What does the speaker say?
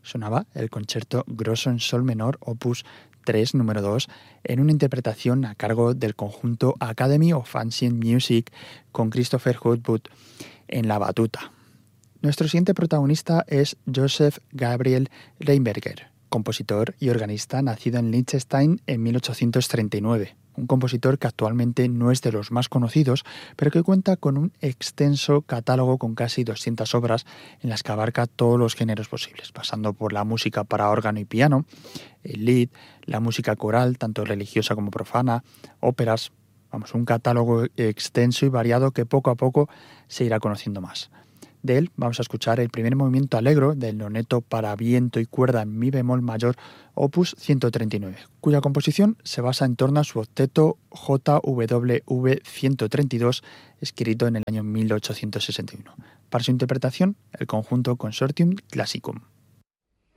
sonaba el concierto grosso en sol menor opus 3 número 2 en una interpretación a cargo del conjunto Academy of Ancient Music con Christopher Hutwood en la batuta. Nuestro siguiente protagonista es Joseph Gabriel Reinberger, compositor y organista nacido en Liechtenstein en 1839. Un compositor que actualmente no es de los más conocidos, pero que cuenta con un extenso catálogo con casi 200 obras en las que abarca todos los géneros posibles, pasando por la música para órgano y piano, el lied, la música coral, tanto religiosa como profana, óperas, un catálogo extenso y variado que poco a poco se irá conociendo más. De él vamos a escuchar el primer movimiento allegro del noneto para viento y cuerda en mi bemol mayor, opus 139, cuya composición se basa en torno a su octeto JWV 132, escrito en el año 1861. Para su interpretación, el conjunto Consortium Classicum.